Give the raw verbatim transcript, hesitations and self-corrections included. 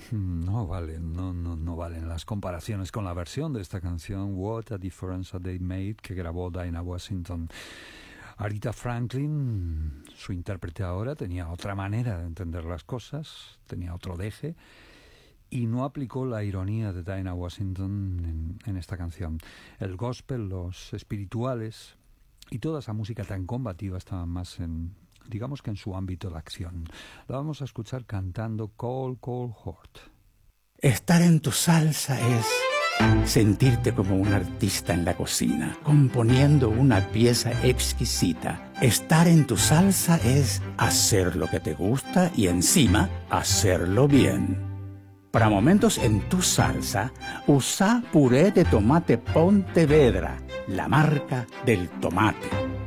No valen, no, no, no valen las comparaciones con la versión de esta canción What a Difference a Day Made que grabó Dinah Washington. Aretha Franklin, su intérprete ahora, tenía otra manera de entender las cosas, tenía otro deje y no aplicó la ironía de Dinah Washington en, en esta canción. El gospel, los espirituales y toda esa música tan combativa estaban más en, digamos que en su ámbito de acción. La vamos a escuchar cantando Cold, Cold Heart. Estar en tu salsa es sentirte como un artista en la cocina, componiendo una pieza exquisita. Estar en tu salsa es hacer lo que te gusta y encima hacerlo bien. Para momentos en tu salsa, usa puré de tomate Pontevedra, la marca del tomate.